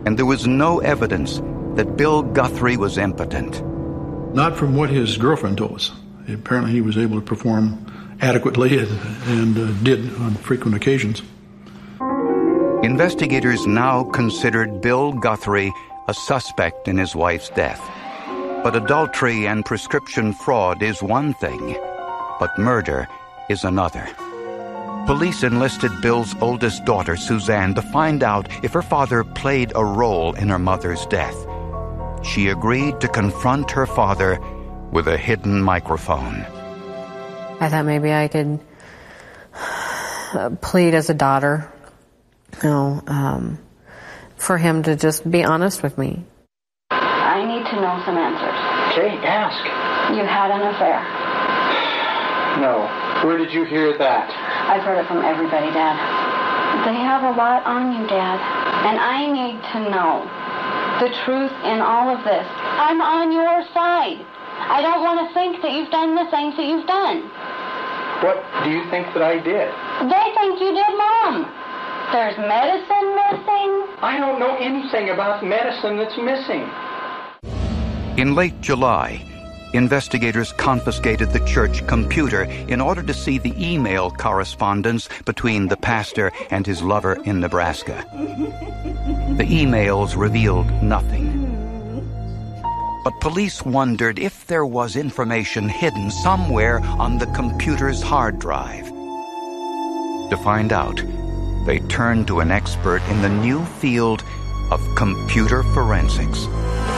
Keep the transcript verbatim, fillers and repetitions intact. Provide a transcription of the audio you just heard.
and there was no evidence that Bill Guthrie was impotent. Not from what his girlfriend told us. Apparently he was able to perform adequately and, and uh, did on frequent occasions. Investigators now considered Bill Guthrie a suspect in his wife's death. But adultery and prescription fraud is one thing, but murder is another. Police enlisted Bill's oldest daughter, Suzanne, to find out if her father played a role in her mother's death. She agreed to confront her father with a hidden microphone. I thought maybe I could plead as a daughter, you know, um, for him to just be honest with me. I need to know some answers. Okay, ask. You had an affair. No. Where did you hear that? I've heard it from everybody, Dad. They have a lot on you, Dad. And I need to know the truth in all of this. I'm on your side. I don't want to think that you've done the things that you've done. What do you think that I did? They think you did, Mom. There's medicine missing. I don't know anything about medicine that's missing. In late July, investigators confiscated the church computer in order to see the email correspondence between the pastor and his lover in Nebraska. The emails revealed nothing. But police wondered if there was information hidden somewhere on the computer's hard drive. To find out, they turned to an expert in the new field of computer forensics.